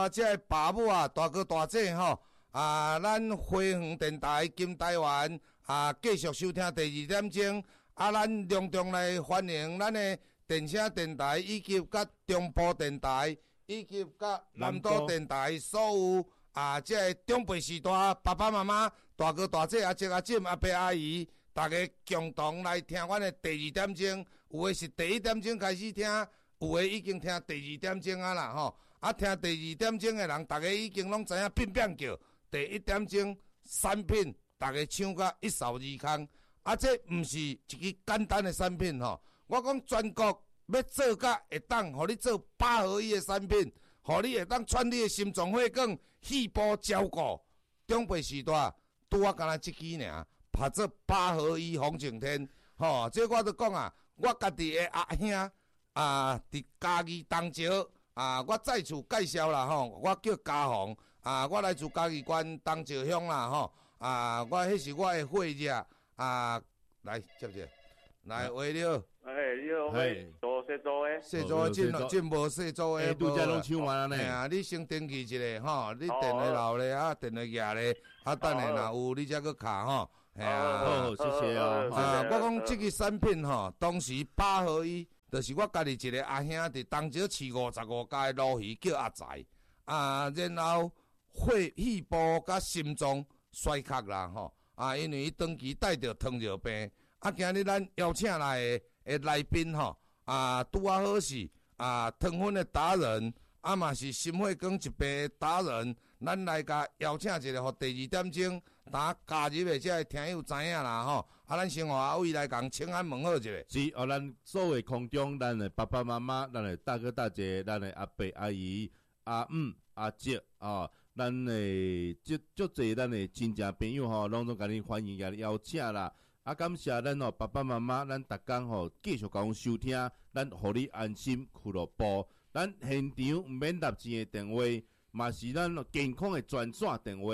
这个爸母啊，大哥大姐吼，咱花园电台金台湾继续收听第2点钟，咱隆重来欢迎咱的电声电台以及甲中部电台以及甲南都电台所有这个长辈时代爸爸妈妈、大哥大姐、阿叔阿婶、阿伯阿姨，大家共同来听阮的第2点钟，有的是第1点钟开始听。有诶已经听第2点钟啊啦吼，听第2点钟诶人，大家已经拢知影变变叫。第1点钟产品，大家抢甲一扫而空。这毋是一支简单诶产品吼，我讲全国要做甲会当，互你做8合一诶产品，互你会当喘你诶心脏血管、肺部照顾。长辈时代拄啊，敢若即支尔，拍做8合一红景天吼。这我都讲啊，我家己诶阿兄。伫嘉义东石我再次介绍啦吼，我叫嘉宏我来自嘉义县东石乡啦吼我迄是我的伙计来接者，来为了， 你好，做细做诶， 细做诶，真无细做诶， 拄则拢唱完了呢。你先登记一下吼，你电话留咧电话举咧等下若有你才去卡吼， 好，谢谢我讲这个产品吼，当时8合一。就是我家己一个阿兄伫东石饲55家的鲈鱼，叫阿财然后肺部甲心脏衰竭啦吼因为伊长期带着糖尿病今日咱邀请来的来宾吼拄好是糖分的达人嘛是心血管疾病的达人，咱来甲邀请一个，互第2点钟加入的这听友知影啦吼咱生活阿伟来讲请安问好一下。 是咱所有空中，咱的爸爸妈妈，咱的大哥大姐，咱的阿伯阿姨、阿姆阿姐咱的足侪咱的亲戚朋友拢总甲你欢迎，甲你邀请啦。感谢咱爸爸妈妈，咱逐工继续甲阮收听，咱互你安心俱乐部。咱现场毋免纳钱的电话，嘛是咱健康的专线电话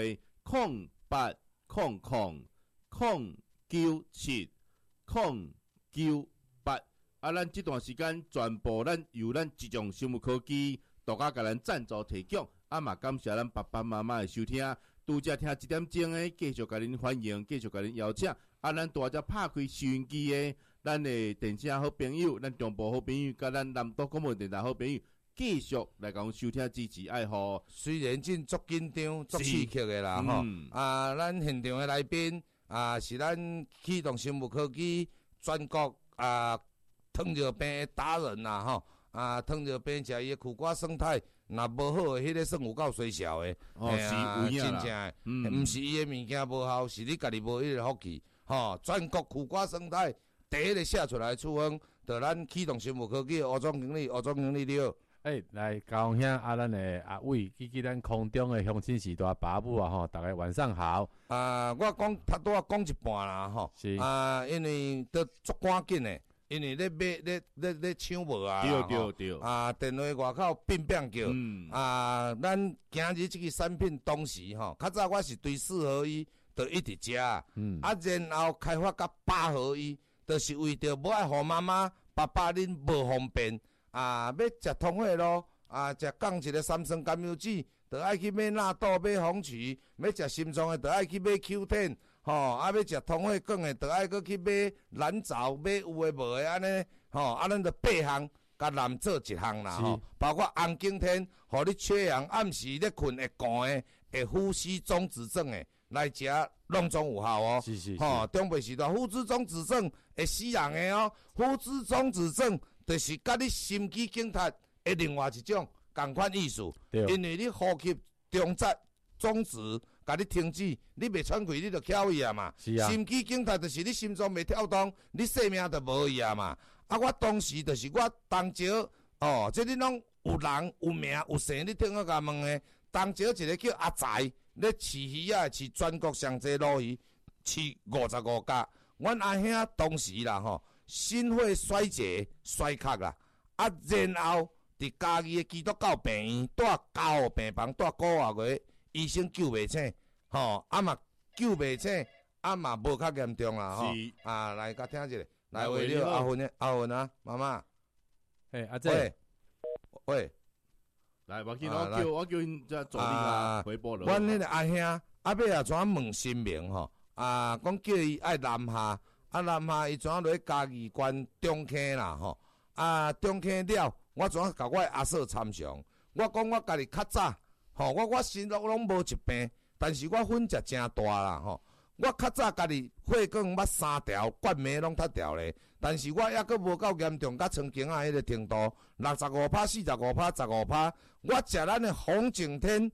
0800-097-098咱这段时间全部咱由咱吉祥生物科技独家甲咱赞助提供嘛感谢咱爸爸妈妈的收听，拄则听1点钟的，继续甲恁欢迎，继续甲恁邀请咱大家拍开收音机的，咱的电视好朋友，咱中部好朋友，甲咱南都广播电台好朋友，继续来甲阮收听支持爱护。 虽然真足紧张、足刺激的啦吼咱现场的来宾是咱启动生物科技全国糖尿病的达人啦吼糖尿病食伊的苦瓜生态，若无好的，迄个算有够衰小的是有真正的毋是伊的物件无效，是你家己无迄个福气全国苦瓜生态第一个写出来的处方，就咱启动生物科技的吴总经理你好。 来高雄咱的阿伟以及咱空中的乡亲时代爸母大家晚上好。 我讲他都要讲一半啦吼， 是因为都足赶紧的，因为咧买咧抢无对电话外口变叫咱今日这个产品当时较早我是对4合一就一直食然后开发到8合一，就是为着无爱互妈妈爸爸恁无方便要食通血咯食降一个三酸甘油酯，就爱去买纳豆、买红曲；要食心脏的，就爱去买 Q10，要食通血管的，就爱去买蓝藻，买有诶无诶安尼，咱就8项，甲南做1项啦包括红景天，互你缺氧，暗时咧困会寒诶，会呼吸中止症诶，来食拢总有效是中辈时代呼吸中止症会死人诶呼吸中止症就是甲你心肌梗塞的另外一种同款意思，因为你呼吸中止甲你停止，你袂喘气，你就翘去嘛。心肌梗塞就是你心脏袂跳动，你性命就无去嘛。我当时就是我东石这你拢有人有名有姓，你听我甲问诶，东石一个叫阿财，咧饲鱼饲全国上济鲈鱼，饲55家。阮阿兄当时啦心肺衰竭衰竭啦，然后伫嘉义的基督教病院住家护病房住5个月，医生救袂醒嘛救袂醒嘛无较严重啦来甲听一下，来为了阿芬妈妈阿姐喂来，我叫因再助理回报了。 阮迄个阿兄阿尾也怎问新明吼，讲叫伊爱南下，南下伊怎落去嘉义县中坑啦吼，中坑了，我怎甲我阿嫂参详，我讲我家己较早吼，我心拢无一病，但是我粉食真大啦吼。我较早家己血管捌3条，冠冕拢脱掉咧，但是我还佫无够严重，甲曾经迄个程度，65%、45%、15%。我食咱的红景天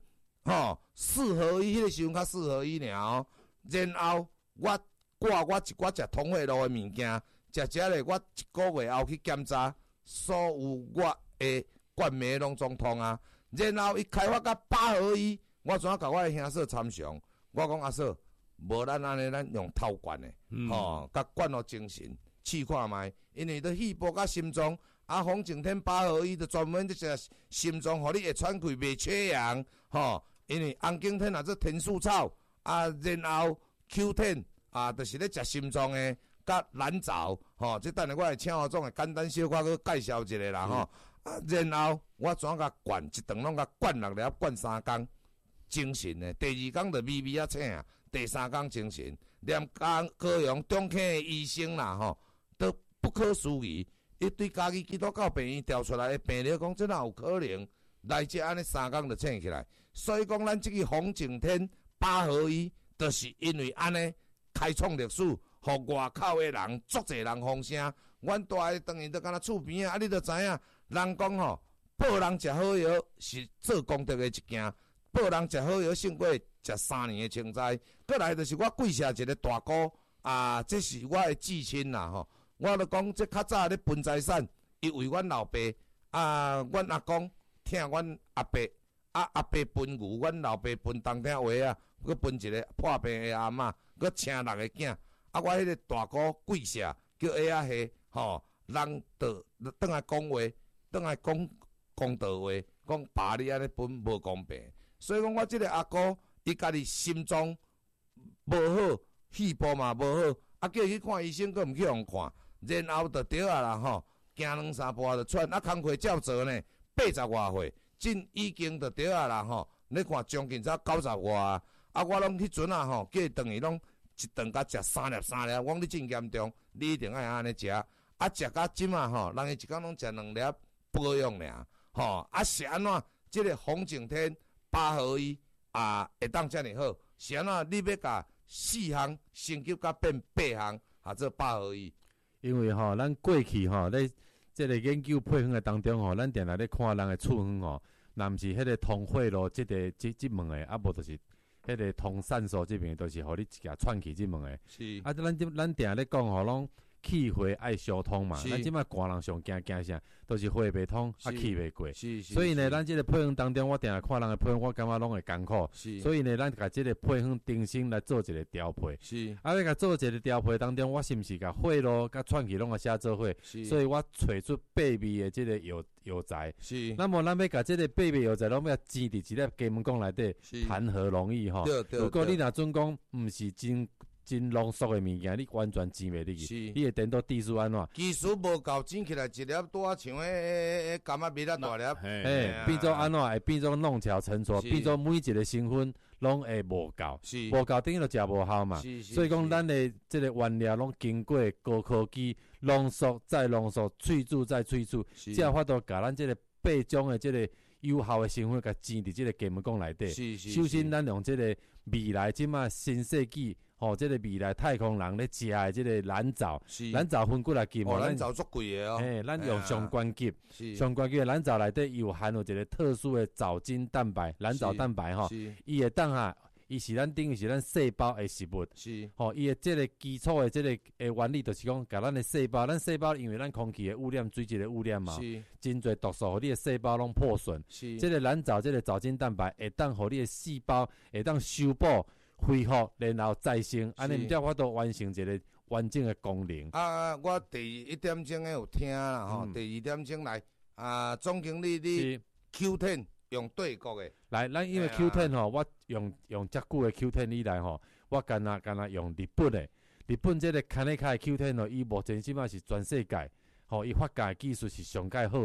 ，4合一，迄个时阵较4合一尔哦。然后我挂我一寡食通血路的物件，食咧，我1个月后去检查，所有我的冠冕拢总通啊。然后伊开发到8合一，我怎甲我的兄嫂参详？我讲阿嫂。无咱安尼，咱用头管的，甲管互精神，试看觅，因为伫肺部甲心脏，红景天8合一，就专门即个心脏，互你会喘气，袂缺氧，因为红景天也做天树草，然后 Q10，就是咧食心脏的，甲蓝藻，即等下我会请何总会简单小可去介绍一下啦，然后我怎甲灌一顿拢甲灌6粒，灌3工，精神的，第2工就微微啊醒啊。第3工精神，连高雄中坑的医生啦，都不可思议。伊对家己基督教病院调出来的病例讲，这哪有可能来这安尼3工就醒起来？所以讲，咱这个洪景天8合一，就是因为安尼开创历史，互外口的人足侪人风声。阮大个当然都敢若厝边你都知影，人讲报人食好药是做功德的一件。报人食好药胜过食3年的清斋，过来就是我贵社一个大哥这是我的至亲啦吼。我就讲这较早咧分财产，伊为阮老爸阮阿公听阮阿伯，阿伯分牛，阮老爸分当天话佫分一个破病的阿嬷，佫请6个囝。我迄个大哥贵社叫下下人就倒来讲话，倒来讲公道话，讲爸你安尼分无公平。所以讲，我即个阿哥，伊家己心脏无好，肺部嘛无好，叫伊去看医生，佫毋去互看，然后就对啦行2-3步就喘，工课照做呢，80外岁，真已经就对啦你看将近才90外，我拢迄阵叫伊顿伊拢一顿甲食3粒，我讲你真严重，你一定爱安尼食，食到即人伊一工拢食2粒保养尔，是安怎？即个洪景天。8合一会当遮尔好，是安怎？你要甲4项升级甲变8项，做8合一。 因为咱过去咧即个研究配方的当中咱定来咧看人的处方若毋是迄个通血路即门的，无就是迄个通散素即边，都是互你一下喘气即门的。 是。 咱定咧讲拢气血爱相通嘛，咱即摆寒人上惊啥，都是血袂通，气袂过。所以呢，咱即个配方当中，我定来看人的配方，我感觉拢会艰苦。所以呢，咱甲即个配方定性来做一个调配。要甲做一个调配当中，我是毋是甲血路甲喘气拢甲写做伙？所以我找出8味的即个药材。那么咱要甲即个8味药材，拢要煎伫一粒鸡门讲内底，谈何容易吼？如果你若准讲毋是真浓缩的物件，你完全煎袂入去，你会等到技术安怎？ 技术无够，煎起来一粒拄啊像迄柑仔蜜啊大粒， 变做安怎？会变做弄巧成拙，变做每一个成分拢会无够，无够等于就食无效嘛。所以讲，咱的这个原料拢经过高科技浓缩再浓缩，萃取再萃取，才有法度甲咱这个8种的这个有效的成分，甲煎伫这个鸡门讲内底。首先，咱用这个未来即马新世纪。这个未来太空人咧食的这个蓝藻，蓝藻分几来级嘛？ 蓝藻足贵的咱用上关级的蓝藻内底有含有一个特殊的藻精蛋白，蓝藻蛋白伊会当伊是咱等于是咱细胞的食物，伊的这个基础的这个原理就是讲，甲咱的细胞，咱细胞因为咱空气的污染、水质的污染嘛，真侪毒素，互你的细胞拢破损。这个蓝藻，这个藻精蛋白会当互你的细胞会当修补。恢复，然后再生，安尼才法度完成一个完整的功能。 我第1点钟有听啦第2点钟来总经理你 Q10 用对国的。 来，咱因为 Q10 我用遮久的 Q10 以来我干那用日本的，日本这个卡内卡的 Q10 伊目前即摆是全世界伊发展的技术是上介好的。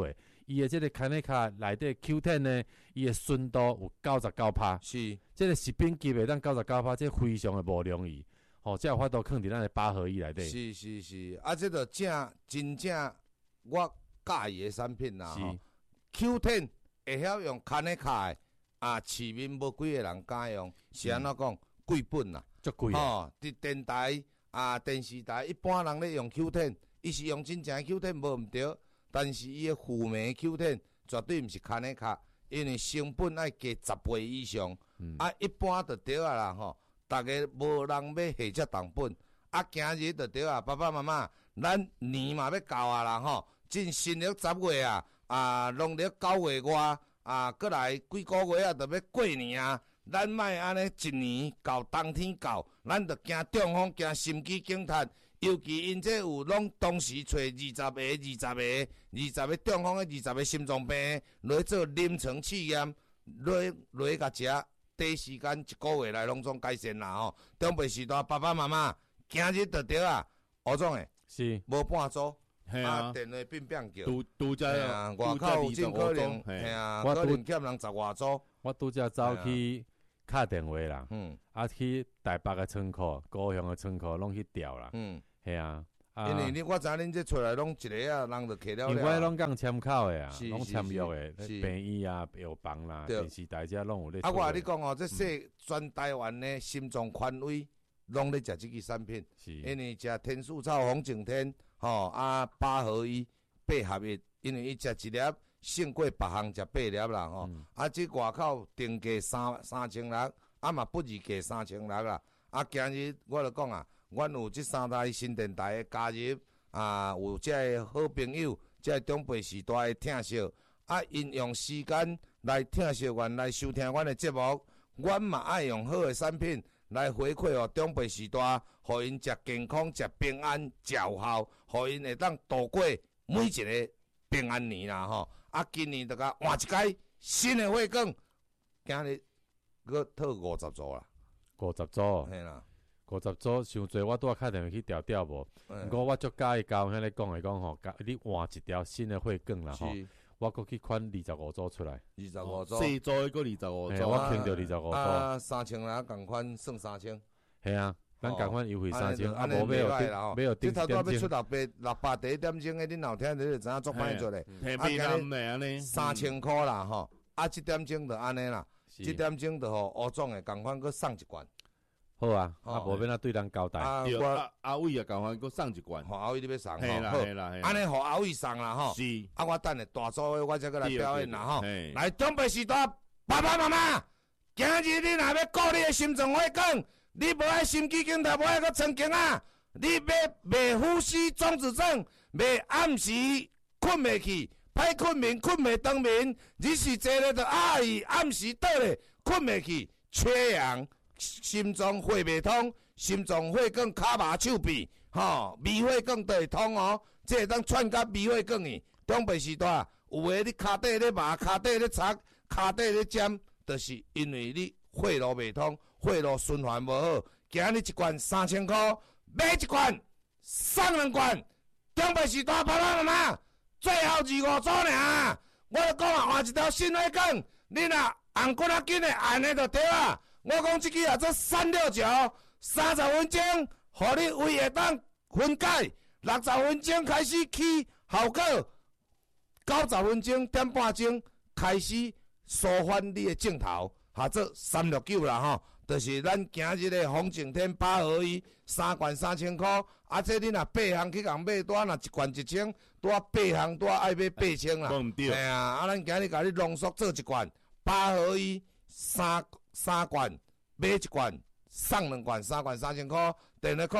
伊的这个卡内卡内底 Q10 呢，伊的纯度有99%， 是， 这个食品级的咱99%，这非常的无容易，吼，才有法度放伫咱的8合一内底。 是，啊，这个真正我介意的产品啦， 是 Q10 会晓用卡内卡的，啊，市民无几个人敢用，是安怎讲？贵本啦， 足贵啊！ 吼，伫电台啊、电视台，一般人咧用 Q10，伊是用真正 Q10 无毋对，但是伊的负面 Q10 绝对毋是卡内卡，因为成本爱加10倍以上，啊，一般就对啊啦吼，逐个无人要下遮重本，啊，今日就对啊，爸爸妈妈，咱年嘛要到啊啦吼，进新历10月啊，啊，农历9月外啊，过来几个月啊，就要过年啊。咱莫安尼一年到冬天到，咱着惊中风，惊心肌梗塞。尤其因这有拢同时找20个中风的20个心脏病来做临床试验，来甲食，第一时间1个月来拢总改善啦吼。中北时代爸爸妈妈今日就对啊，何总诶， 是无半组。 啊， 电话变叫， 拄则外口有真可能，可能欠人10外组。 我拄则走去敲电话啦，去台北的仓库、高雄的仓库拢去调啦，系啊。 因为我知恁这出来拢一个啊，人就摕了。 因为我拢讲参考的啊，拢签约的，病医啊、药房啦、电视台遮拢有咧。 啊，我甲你讲哦，这全台湾的心脏权威拢咧食这个产品，因为食天树草、红景天。8合一8合一，因为伊食一粒胜过别项食8粒啦吼。这外口定价3600，嘛不如价3600啦。今日我就讲啊，阮有这3台新电台的加入，有这个好朋友，这中北时代的听惜，因用时间来听惜阮来收听阮的节目，阮嘛爱用好的产品。来回馈哦，中北时代，互因食健康、食平安、食有效，互因会当度过每一个平安年啦吼。今年就甲换一届新的火光，今日佫套50组啦。 50组， 嘿啦 ，50组伤济，我拄仔敲电话去调无。毋过我足介意交遐咧讲诶讲吼，你换一条新的火光啦吼。我搁去款25组出来 ，25组， 细组个25组， 我听到25组。 3000啦，共款算3000。 系啊，咱共款优惠3000， 无要这头拄要出600第一点钟的，恁后天你就知影足歹做咧。3000块啦吼，这点钟就安尼啦，这点钟就互吴总诶共款搁送一罐。 好啊，无免对人交代。 阿伟也共款搁送一罐， 阿伟你要送吼， 嘿啦， 安尼互阿伟送啦吼。 是， 我等下大组的我才搁来表演啦吼。来中北时代爸爸妈妈，今日你若要顾你的心脏火光，你无爱心肌梗塞，无爱搁曾经啊，你要袂呼吸中止症，袂暗时困袂去，歹困眠困袂长眠，日时坐咧就伊暗时倒咧困袂去，缺氧。心脏血袂通，心脏血管骹麻手臂，微血管都会通哦。这会当串甲微血管去。中北时代有诶，你骹底咧麻，骹底咧擦，骹底咧尖，就是因为你血路袂通，血路循环无好。今日一罐3000块，买一罐送2罐。中北时代爸爸妈妈，最后25组尔。我就讲啊，换一条新血管，你若红骨仔紧诶，按呢就对啊。我讲即支啊，做369，30分钟，互你胃会当分解，60分钟开始起效果，90分钟点半钟开始舒缓你的镜头，做369啦吼，就是咱今日的风景天8合一，3罐3000块，这你若8项去共买，多若1罐1000，多8项多爱买8000啦，哎呀，咱今日甲你浓缩做1罐8合一3罐买1罐送2罐，3罐3000块。电话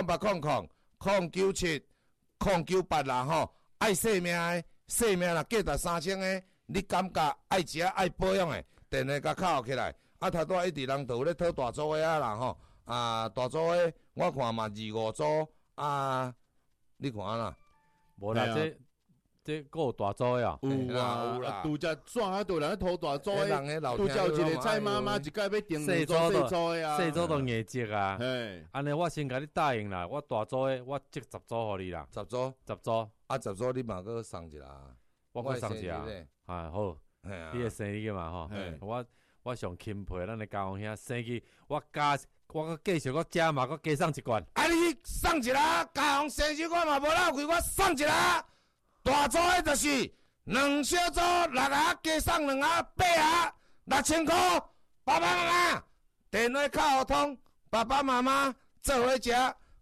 0800097098啦吼。爱性命的，性命啦价值3000的，你感觉爱食爱保养的，电话甲敲起来。头拄一直人都有咧讨大组的啦吼。大组的我看嘛25组你看啦。 无啦，这个有大组的啊， 有啦，拄则爽啊，都人咧讨大组的，拄则有一个蔡妈妈一届要订2组细组的啊， 细组都硬接啊。安尼我先甲你答应啦，我大组的我积10组互你啦，10组，10组你嘛搁送一啦。 我过送一下，好，你个生日个嘛吼，我上钦佩咱的嘉宏兄生日，我继续加嘛，我加送一罐。 啊，你送一啦，嘉宏生日我嘛无闹开，我送一啦。大组的就是2小组6盒，加送2盒8盒，6000块。爸爸妈妈电话卡互通，爸爸妈妈做伙食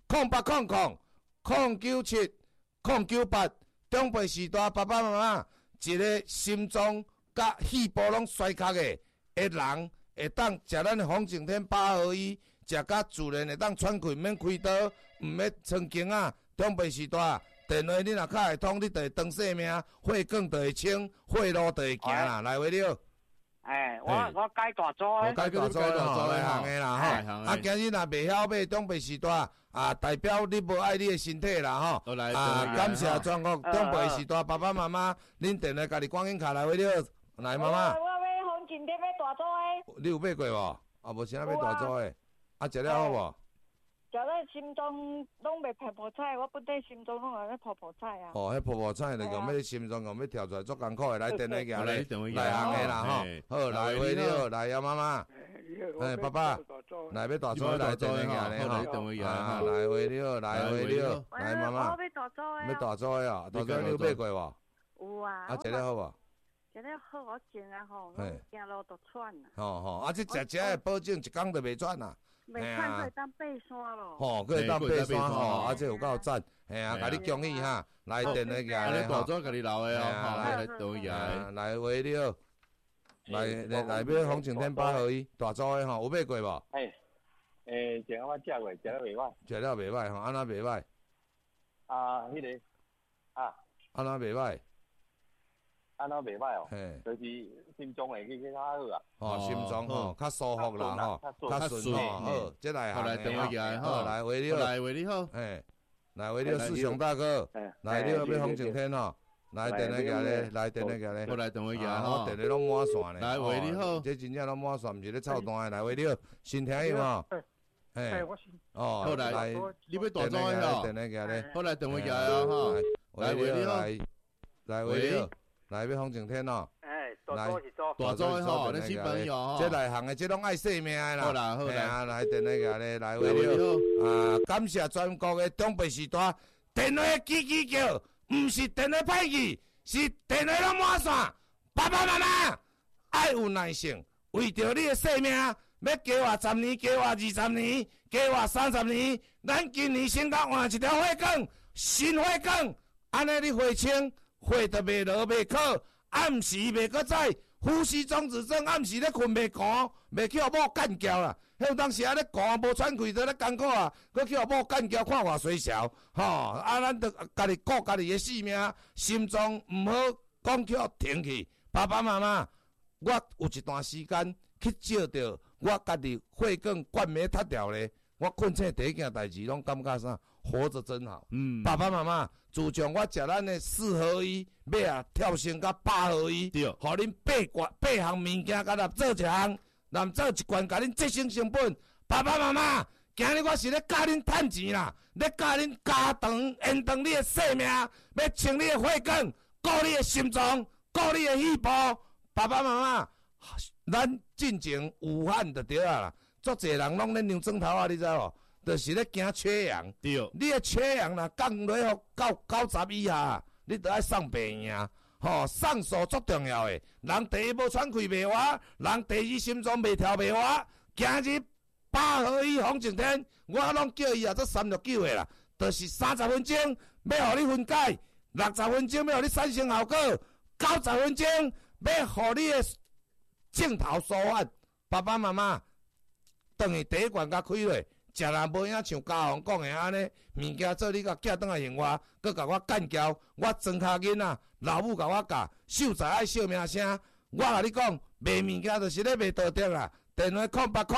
0800097098长辈时代，爸爸妈妈一个心脏甲肺部拢衰竭的人，会当食咱的风景天8合一，食甲自然会当喘气，免开刀，毋免穿经啊。长辈时代，电话你若卡会通，你就会长性命，血管就会清，血路就会行啦。来，话了。 我改大组的， 改大组的吼，内行的啦吼。啊，今日若袂晓买长辈时代，代表你无爱你的身体啦吼。感谢全国长辈时代爸爸妈妈，恁电话家己关紧卡来话了。来，妈妈。 我买红景店买大组的。 你有买过无？无啥买大组的。食了好无？ 食了心脏拢袂泡泡菜，我本地心脏拢有咧泡泡菜啊。 迄泡泡菜就用要心脏用要跳出来，足艰苦的。来电话行咧，内行的啦吼。好，来话了，来呀妈妈。爸爸，来要大组来电话行咧吼。来话了，来话了，来妈妈。 我要大组的。 要大组的啊？大组你有买过无？有啊。 食了好无？ 食了好，我静啊吼，行路都喘啊。 吼，这食的保证一工就袂喘啊。 袂喘可以当爬山咯。 吼，可以当爬山吼，这有够赞。甲你恭喜哈，来电话行咧吼。 大组甲你留的哦，来电话行。 来话了，来买风景天8合一，大组的吼，有买过无？ 这个我食过，食了袂歹。 食了袂歹吼，安怎袂歹？ 迄个安怎袂歹？ 安怎袂歹哦？就是心脏会去较好啊。 心脏吼较舒服啦吼，较顺吼。好，这来行的吼。来话了， 来话你好。 来话了，世雄大哥，来了要风景天吼。来电话行咧，来电话行咧。 我来电话行吼。 电话拢满线咧。 来话你好。 这真正拢满线，毋是咧臭单的。来话了，先听有吼。 好来，你要大组的吼。 电话行咧。 好来电话行啊吼。来话你好。 来话了。来要风景天哦， 大组是组， 大组的吼，你小朋友吼， 这内行的，这拢爱性命的啦。 好啦好啦， 来电话个咧，来话了。感谢全国的长辈时代，电话叽叫，唔是电话歹去，是电话拢满线。爸爸妈妈爱有耐性，为着你的性命，要加活10年，加活20年，加活30年。咱今年先甲换一条血管，新血管，安尼你血清。血就袂落袂靠，暗时袂搁再，呼吸中止症，暗时咧困袂寒，袂去互某干叫啦。迄有当时啊咧寒无喘气，就咧艰苦啊，搁去互某干叫，看偌衰小，吼！咱着家己顾家己的性命，心脏毋好讲叫停去。爸爸妈妈，我有一段时间去照着我家己血管灌没塌掉咧，我困醒第一件代志拢感觉啥？活着真好。爸爸妈妈。自从我食咱的4合一，要跳升到8合一，互恁8项物件甲咱做一项，咱做一罐，甲恁节省成本。爸爸妈妈，今日我是咧教恁趁钱啦，咧教恁加长延长你的生命，要清你的血管，顾你的心脏，顾你的肺部。爸爸妈妈，咱进前武汉就对啊啦，足侪人拢咧扭砖头啊，你知无？就是咧惊缺氧，对，你的缺氧若降落到90以下，你着爱送病院，送数足重要的。人第一无喘气袂活，人第二心脏袂跳袂活。今日8合一风景天，我拢叫伊做369的啦，就是30分钟要互你分解，60分钟要互你产生效果，90分钟要互你的镜头舒缓。爸爸妈妈，等于第一罐甲开落。食人无影像嘉宏讲的安尼，物件做你甲寄转来用我，佮甲我干交，我庄脚囡仔，老母甲我教，秀才爱笑名声。我甲你讲，卖物件就是咧卖道德啦。电话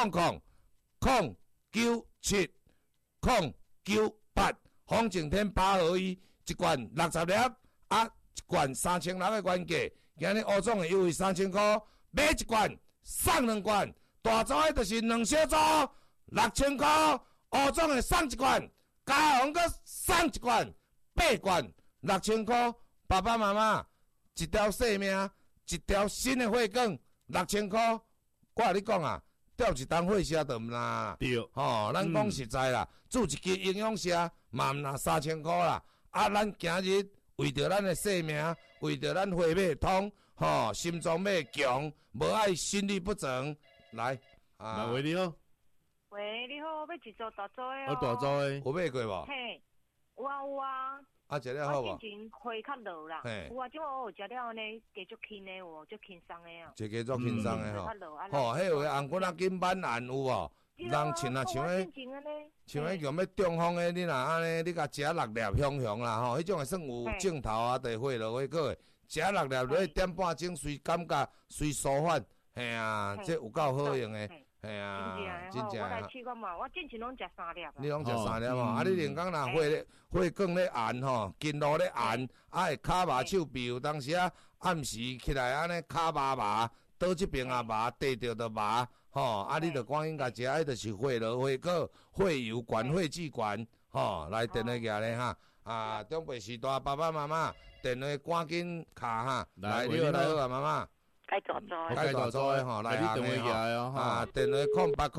0800097098，风景天8合一，一罐60粒，一罐3600的原价，今日乌总的优惠3000块，买一罐送2罐，大组的就是2小组。6000块，乌总的送一罐，嘉宏阁送一罐，8罐，6000块。爸爸妈妈， 一条性命，一条新的血管，6000块，我甲你讲啊，吊一当血车就毋啦。 对， 吼，咱讲实在啦，煮一支营养车嘛毋啦3000块啦。啊，咱今日为着咱的性命，为着咱血脉通，吼，心脏要强，无爱心律不整。来， 啊，喂，你好。 喂，你好，要一组大组的哦。大组的。 有买过无？ 嘿，有啊有啊。 啊，食了好无？ 我之前血较落啦。有啊，即我有食了呢，加足轻的有，足轻松的啊。 加足轻松的吼。吼，迄有红骨仔筋板案有无？人穿啊像迄用要中风的，你若安尼，你甲食6粒香香啦吼，迄种会算有镜头啊，地血落血过的，食6粒落去1.5钟，随感觉随舒缓，嘿啊，这有够好用的。嘿啊，真正我来试看嘛，我之前拢食3粒。 你拢食3粒吼，啊，你连讲若血管咧按吼，筋络咧按，啊会骹麻手臂，有当时啊暗时起来安尼骹麻麻，倒即边啊麻，地着就麻，吼，啊你着赶紧甲食，迄着是血络血果、血油管、血脂管，吼，来电话举咧哈，啊，中北时代爸爸妈妈电话赶紧卡哈，来你好啊妈妈。 该大组， 该大组的吼，来行的吼，啊，电话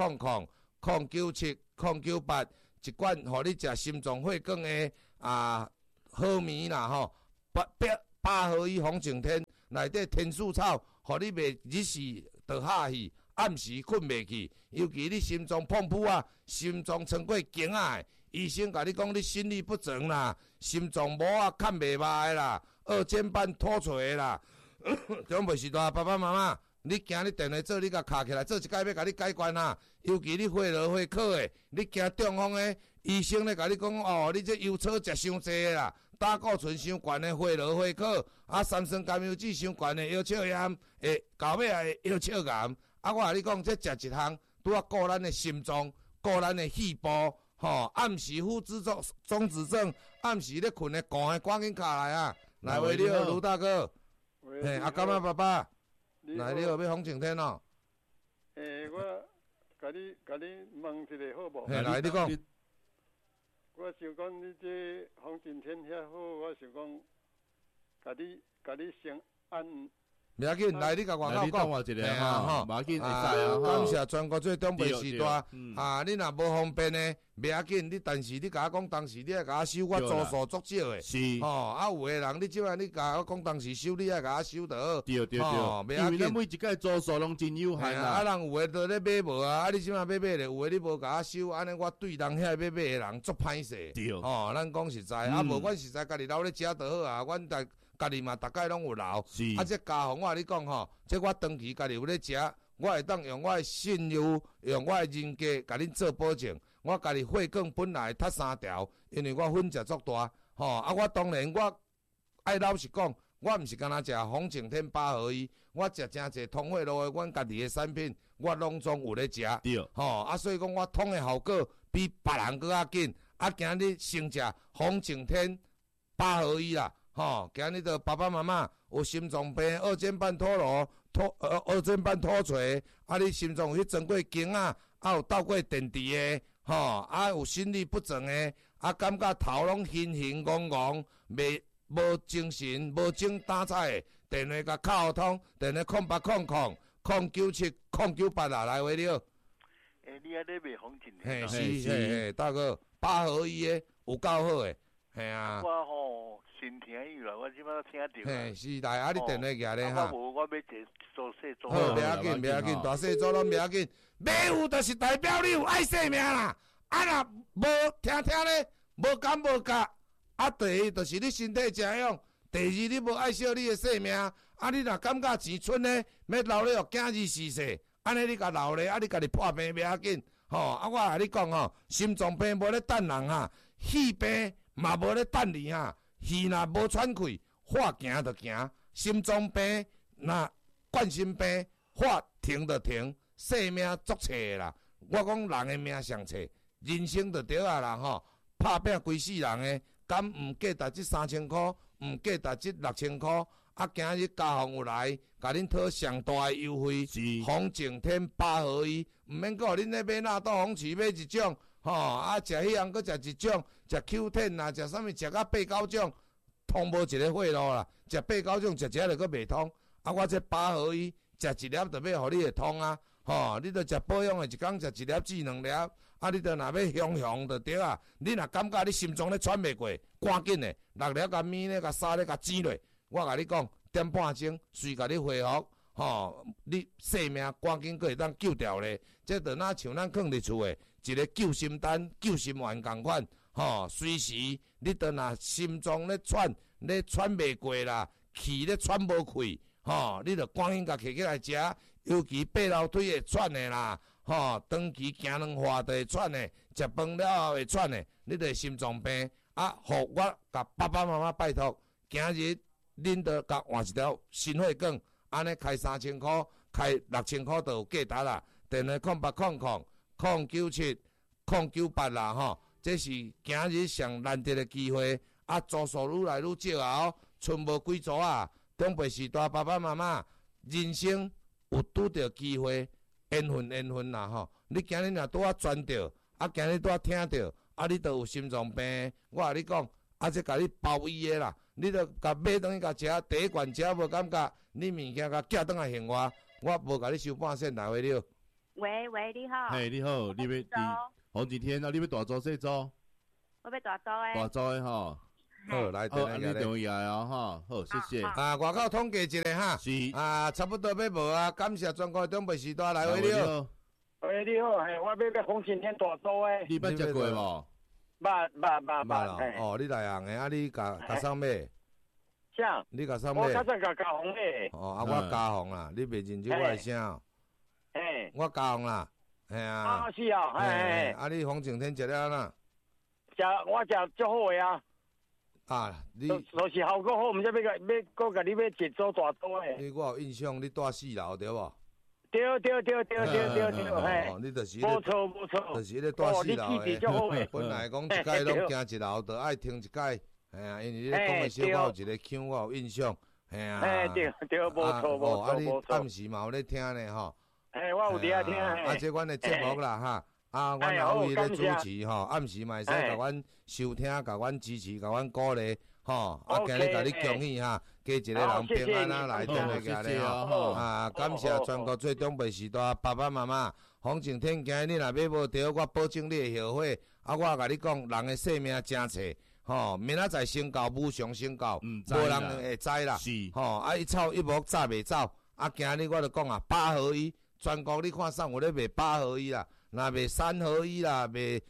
0800-097-098，一罐互你食心脏血管的好眠啦吼，8合一红景天内底天树草，互你袂日时就下去，暗时困袂去，尤其你心脏碰扑啊，心脏穿过经啊，医生甲你讲你心律不整啦，心脏膜啊看袂歹啦，2尖瓣脱垂啦。中袂是大爸爸妈妈，你惊你电话做，你甲卡起来，做一摆要甲你解决啊。尤其你血络血科的，你惊中风的，医生咧甲你讲哦，你这油草食伤济啦，胆固醇伤悬的血络血科，啊，三酸甘油酯伤悬的腰鞘炎，到尾会腰鞘癌。啊，我甲你讲，这食一项，拄啊顾咱的心脏，顾咱的肺部，吼，暗时呼之中止症，暗时咧困的赶紧卡来啊！来，喂，你好，卢大哥。嘿，阿干妈爸爸，来你好，要洪景天哦。 我甲你问一个好无？ 嘿，来你讲。 我想讲你这洪景天遐好，我想讲，甲你先按。 袂要紧，来你甲外口讲。 嘿啊，吼，袂要紧，会使啊。 感谢全国最东北时代，啊，你若无方便呢，袂要紧，但是你甲我讲，当时你爱甲我收，我租数足少的。 是。 吼，啊，有的人你即摆你甲我讲，当时收，你爱甲我收得好。 对。袂要紧。因为咱每一届租数拢真有限啦。 啊，人有的都咧买无啊，啊，你即摆要买咧，有的你无甲我收，安尼我对人遐要买的人足歹势。 对。 吼，咱讲实在，啊，无阮实在家己留咧食就好啊，阮家己嘛，大概拢有留。是。啊，这家伙我甲你讲吼，这我长期家己有咧食，我会当用我的信用，用我的人格，甲恁做保证。我家己血管本来塌3条，因为我分食足大，吼。啊，我当然我爱老实讲，我毋是干那食洪景天8合一，我食真侪通血路的，阮家己的产品，我拢总有咧食。 对。 吼，啊，所以讲我通的效果比别人搁较紧。啊，今日先食洪景天8合一啦。吼，今日的爸爸妈妈有心脏病、2尖瓣2尖瓣脱垂，啊，你心脏有去装过经啊，啊有斗过电池的，吼，啊有心律不整的，啊感觉头拢晕晕戆戆，无精神、无精打采的，电话甲敲通，电话0800-097-098啦，来喂你好。 你啊咧卖红景天？是，大哥，8合一的有够好的，系啊。 我吼。心听有啦，我即摆听着。 嘿，是来啊！你电话举咧哈。 我要坐做细做。 好，袂要紧，袂要紧，大细做拢袂要紧。买有就是代表你有爱生命啦。啊，若无听咧，无感无觉。啊，第一就是你身体真勇，第二你无爱惜你的生命。啊，你若感觉钱剩咧，要留咧互囝儿逝世，安尼你甲留咧，啊，你家己破病袂要紧。吼，啊，我甲你讲吼，心脏病无咧等人哈，肺病嘛无咧等你哈。气若无喘气，血行就行；心脏病、若冠心病，血停就停。生命足找啦，我讲人的命上找，人生就对啊啦吼。拍拼规世人的，敢毋价值这3000块，毋价值这6000块。啊，今日家访有来，甲恁讨上大的优惠，洪景天8合一，毋免讲恁咧买纳豆红曲买一种。吼，啊，食迄样，搁食一种，食 Q10 啊，食啥物，食到8、9种， 通无一个血路啦。食8、9种，食一就佫袂通。啊，我这8合一，食一粒就要互你会通啊。吼，你着食保养的，一工食1粒至2粒。啊，你着若要雄就对啊。你若感觉你心脏咧喘袂过，赶紧的6粒甲米咧甲沙咧甲煎落。我甲你讲，点半钟随甲你恢复。吼，你性命赶紧佫会当救掉咧。这着若像咱放伫厝的一个救心丹、救心丸共款。吼，随时你着若心脏咧喘袂过啦，气咧喘无开。吼，你着赶紧甲摕起来食，尤其爬楼梯会喘的啦，吼，长期行两化就会喘的，食饭了后会喘的，你着心脏病。啊，互我甲爸爸妈妈拜托，今日恁着甲换一条心血管，安尼开3000块，开6000块就有价值啦。电话0800097098啦，吼，这是今日上难得的机会。啊，组数愈来愈少啊，哦，剩无几组啊。长辈时代，爸爸妈妈，人生有拄着机会，缘分啦吼。你今日若拄啊转着，啊今日拄啊听着，啊你都有心脏病，我甲你讲，啊这甲你包医的啦，你着甲买转去甲食，第一罐食无感觉，你物件甲寄转来还我无甲你收半仙来回了。 喂，你好。 嘿，你好，你要红几天啊？你要大组细组？ 我要大组的。 大组的吼。 好，来， 好，你电话来哦，哈，好，谢谢。 啊，外口统计一下哈， 是啊，差不多要无啊，感谢全国长辈时代来回了。 喂，你好，嘿，我要红景天大组诶。 你捌食过无？ 捌。 哦，你内行诶，啊，你甲送买？ 啥？ 你甲送买？ 我较早甲加红诶。 哦，啊，我加红啦，你袂认真我诶声。 嘿。 我加红啦，系啊。 啊，是啊，嘿。 啊，你红景天食了哪？ 我食足好诶啊。 啊，你就是效果好，毋知要甲你要一组大组诶。 我有印象，你住4楼对无？ 对，嘿。 你就是无错， 就是咧住4楼诶。 本来讲一届拢行1楼，就爱停一届。哎呀，因为你咧讲诶时候，我有一个腔，我有印象。哎呀。 对，无错。 啊，你暗时嘛有咧听咧吼。 哎，我有伫听。 啊，这阮诶节目啦哈。啊，阮老位咧主持吼，暗时嘛会使甲阮收听，甲阮支持，甲阮鼓励，吼。啊，今日甲你恭喜哈，加一个人平安啊来电话家咧吼。啊，感谢全国最长辈时代爸爸妈妈，洪景天，今日你若买无着，我保证你会后悔。啊，我甲你讲，人诶性命真册，吼，明仔载先到，无上先到，无人会知啦。吼，啊，一草一木早袂走。啊，今日我就讲啊，8合一，全国你看上有咧卖8合一啦。若卖3合一啦，卖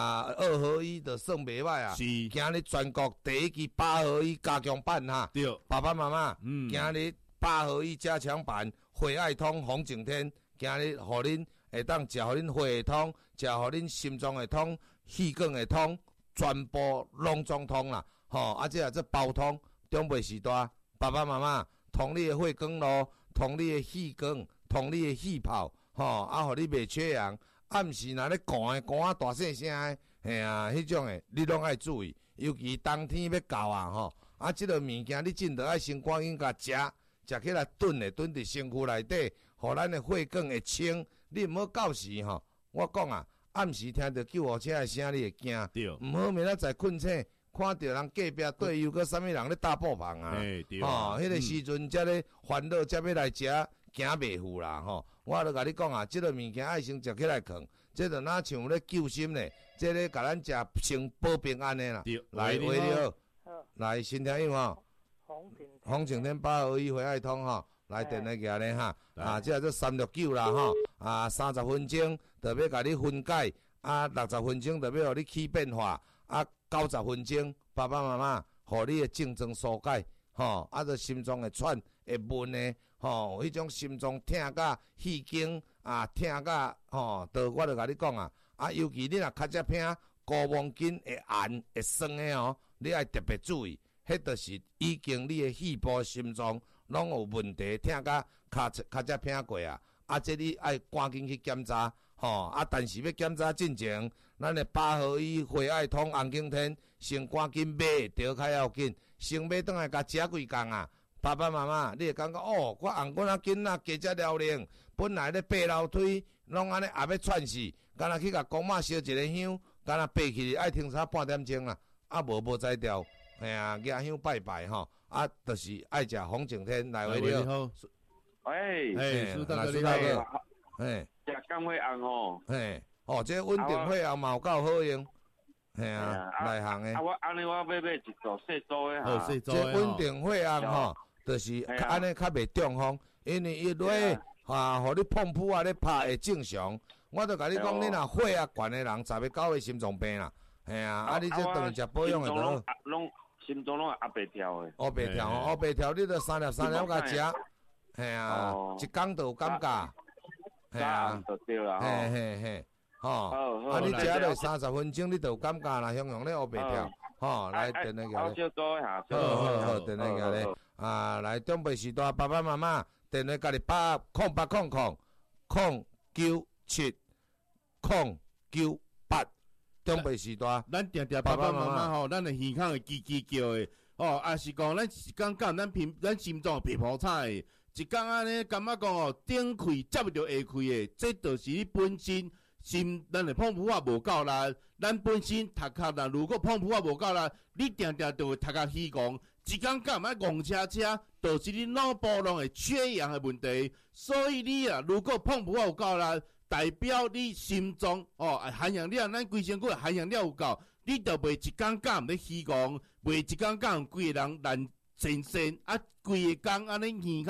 2合一就算袂歹啊。是，今日全国第一支8合一加强版哈。对，爸爸妈妈，今日8合一加强版，血爱通洪景天，今日互恁会当食，互恁血会通，食互恁心脏会通，气管会通，全部拢总通啦。吼，啊，这包通，长辈时代，爸爸妈妈，通你的血管路，通你的气管，通你的气泡，吼，啊，互你袂缺氧。暗时若咧寒啊大细声诶，嘿啊，迄种诶，你拢爱注意，尤其冬天要到啊吼，啊，即个物件你真着爱先赶紧甲食起来炖伫身躯内底，互咱诶血管会清。你毋好到时吼，我讲啊，暗时听着救护车诶声你会惊，毋好明仔载困醒，看着人隔壁队友个啥物人咧打布棚啊，吼，迄个时阵才咧烦恼，才要来食，行袂赴啦吼。我著甲你讲啊，即个物件爱先食起来囥，即著若像咧救心咧，即咧甲咱食先保平安的啦。来，喂你好，来新听友吼，洪景天8合一血爱通吼，来电话行咧哈，啊，即个369啦吼，啊，30分钟著要甲你分解，啊，60分钟著要互你起变化，啊，90分钟爸爸妈妈互你的症状疏解，吼，啊，着心脏会喘会闷的。吼，迄种心脏疼甲气经啊，疼甲吼，我著甲你讲啊，啊，尤其你若较只偏高忘筋会寒会酸的哦，你爱特别注意，迄著是已经你的肺部、心脏拢有问题，疼甲较只偏过啊，啊，这你爱赶紧去检查，吼，啊，但是要检查进前，咱的8合一血爱通红景天，先赶紧买着较要紧，先买转来甲食几工啊。爸爸妈妈，你会感觉哦，我红阮囡仔加只了龄，本来咧爬楼梯，拢安尼也要喘死，干若去甲公妈烧一个香，干若爬起爱停啥半点钟啦，啊无才调， 雅香拜拜吼，啊，就是爱食红景天来为了。 喂， 苏大哥你好，嘿， 食甘血红吼， 嘿，哦，这稳定血红嘛有够好用，嘿啊，内行诶。 我安尼我要买一组细组诶哈，细组这稳定血红吼，就是安尼较袂中风，因为伊落互你碰扑啊咧拍会正常。我著甲你讲，你若血压悬诶人，10月9月心脏病啦，嘿啊，你这当然食保养诶就好。 心脏拢压白跳诶。 黑白跳，黑白跳，你著3粒甲食。嘿啊，一工就有感觉，嘿啊，嘿嘿嘿，吼，啊你食落30分钟，你就有感觉啦，形容咧黑白跳，吼，来电来个咧，好，电来个咧，啊，来中北时代爸爸妈妈，电话家己80000070998，中北时代， 咱定定爸爸妈妈吼，咱的耳孔会叽叫的，哦，也是讲咱一工干，咱心脏皮肤差的。一工安尼，感觉讲哦，顶气接不着下气的，这就是你本身咱的碰扑啊无够力。咱本身头壳啦，如果碰扑啊无够力，你定定就会头壳虚戆。一工干嘛戆车，导致你脑部拢会缺氧的问题。所以你啊，如果碰扑啊有够力，代表你心脏哦含氧量，咱规身躯含氧量有够，你就袂一工干咧虚戆，袂一工干规个人烂神啊，规个工安尼耳孔。